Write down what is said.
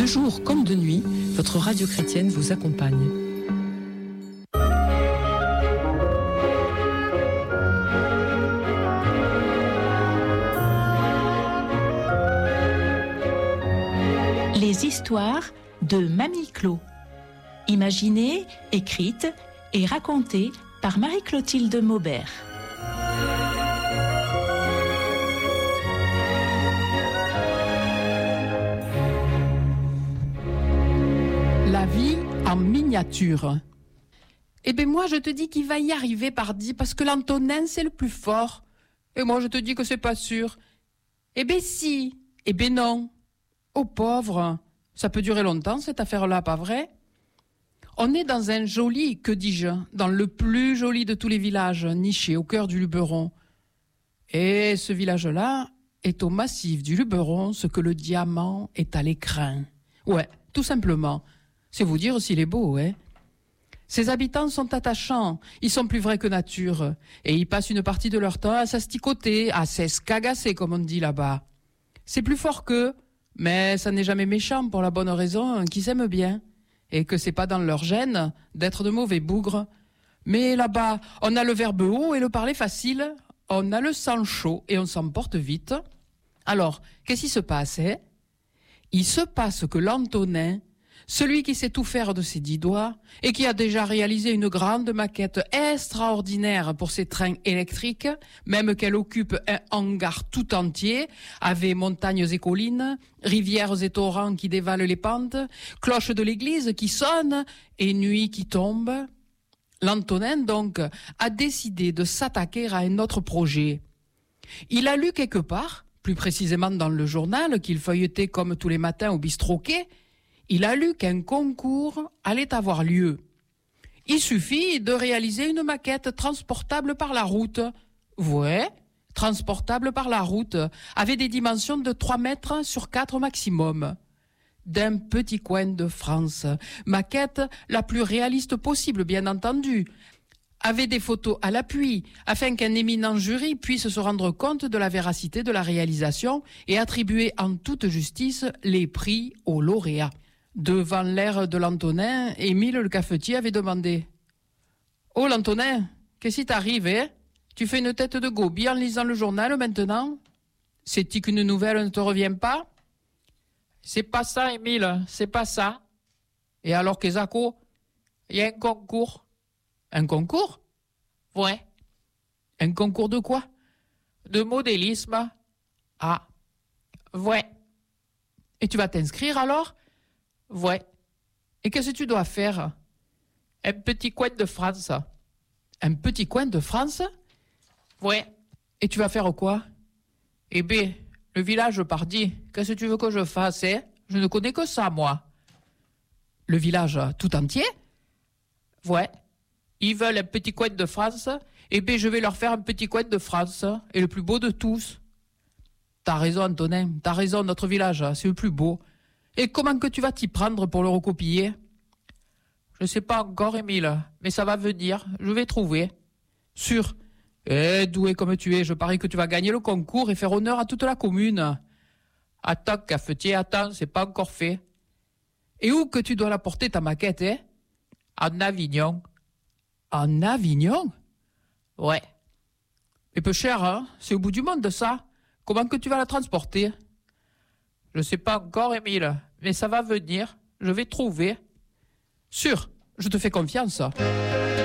De jour comme de nuit, votre radio chrétienne vous accompagne. Les histoires de Mamie Clo. Imaginées, écrites et racontées par Marie-Clotilde Maubert. La vie en miniature. Eh ben moi je te dis qu'il va y arriver pardi parce que l'Antonin c'est le plus fort. Et moi je te dis que c'est pas sûr. Eh ben si, eh ben non. Oh pauvre, ça peut durer longtemps cette affaire-là, pas vrai? On est dans un joli, que dis-je, dans le plus joli de tous les villages, niché au cœur du Luberon. Et ce village-là est au massif du Luberon ce que le diamant est à l'écrin. Ouais, tout simplement. C'est vous dire s'il est beau, hein. Ses habitants sont attachants, ils sont plus vrais que nature, et ils passent une partie de leur temps à s'asticoter, à s'escagasser, comme on dit là-bas. C'est plus fort qu'eux, mais ça n'est jamais méchant pour la bonne raison qu'ils s'aiment bien, et que c'est pas dans leur gène d'être de mauvais bougres. Mais là-bas, on a le verbe haut et le parler facile, on a le sang chaud et on s'emporte vite. Alors, qu'est-ce qui se passe, hein? Il se passe que l'Antonin, celui qui sait tout faire de ses 10 doigts et qui a déjà réalisé une grande maquette extraordinaire pour ses trains électriques, même qu'elle occupe un hangar tout entier, avec montagnes et collines, rivières et torrents qui dévalent les pentes, cloches de l'église qui sonnent et nuit qui tombe. L'Antonin, donc, a décidé de s'attaquer à un autre projet. Il a lu quelque part, plus précisément dans le journal qu'il feuilletait comme tous les matins au bistrot-quai, il a lu qu'un concours allait avoir lieu. Il suffit de réaliser une maquette transportable par la route. Ouais, transportable par la route, avec des dimensions de 3 mètres sur 4 maximum. D'un petit coin de France. Maquette la plus réaliste possible, bien entendu. Avec des photos à l'appui, afin qu'un éminent jury puisse se rendre compte de la véracité de la réalisation et attribuer en toute justice les prix aux lauréats. Devant l'air de l'Antonin, Émile le cafetier avait demandé « Oh l'Antonin, qu'est-ce qui t'arrive, hein? Tu fais une tête de gobie en lisant le journal maintenant? C'est-il qu'une nouvelle ne te revient pas ?»« C'est pas ça, Émile, c'est pas ça. »« Et alors, Kézako, il y a un concours. »« Un concours? »« Ouais. »« Un concours de quoi? »« De modélisme. »« Ah. Ouais. »« Et tu vas t'inscrire alors? » Ouais. Et qu'est-ce que tu dois faire? Un petit coin de France. Un petit coin de France? Ouais. Et tu vas faire quoi? Eh bien, le village pardi. Qu'est-ce que tu veux que je fasse, hein? Je ne connais que ça, moi. Le village tout entier? Ouais. Ils veulent un petit coin de France. Eh bien, je vais leur faire un petit coin de France. Et le plus beau de tous. T'as raison, Antonin. T'as raison, notre village, c'est le plus beau. Et comment que tu vas t'y prendre pour le recopier? Je ne sais pas encore, Émile, mais ça va venir, je vais trouver. Sûr. Eh, doué comme tu es, je parie que tu vas gagner le concours et faire honneur à toute la commune. Attends, cafetier, attends, c'est pas encore fait. Et où que tu dois la porter, ta maquette, hein? En Avignon. En Avignon? Ouais. Mais peu cher, hein? C'est au bout du monde, ça. Comment que tu vas la transporter? Je ne sais pas encore, Émile, mais ça va venir. Je vais trouver. Sûr, je te fais confiance.